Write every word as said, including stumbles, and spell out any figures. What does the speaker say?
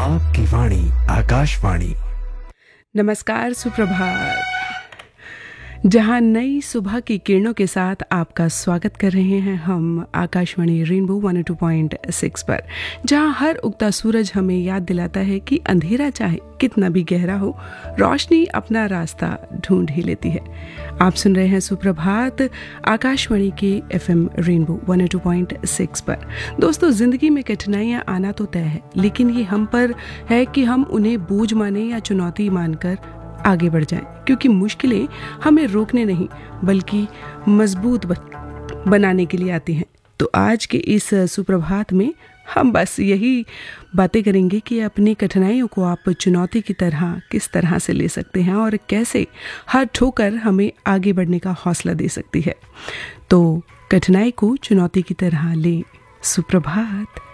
आपकी वाणी आकाशवाणी। नमस्कार, सुप्रभात। जहां नई सुबह की किरणों के साथ आपका स्वागत कर रहे हैं हम Akashvani rainbow one O two point six पर, जहां हर उगता सूरज हमें याद दिलाता है कि अंधेरा चाहे कितना भी गहरा हो, रोशनी अपना रास्ता ढूंढ ही लेती है। आप सुन रहे हैं सुप्रभात आकाशवाणी के FM rainbow one O two point six पर। दोस्तों, जिंदगी में कठिनाइयां आना तो तय है, लेकिन ये हम पर है कि हम उन्हें बोझ माने या चुनौती मानकर आगे बढ़ जाएं, क्योंकि मुश्किलें हमें रोकने नहीं बल्कि मजबूत बनाने के लिए आती हैं। तो आज के इस सुप्रभात में हम बस यही बातें करेंगे कि अपनी कठिनाइयों को आप चुनौती की तरह किस तरह से ले सकते हैं और कैसे हर ठोकर हमें आगे बढ़ने का हौसला दे सकती है। तो कठिनाई को चुनौती की तरह लें। सुप्रभात।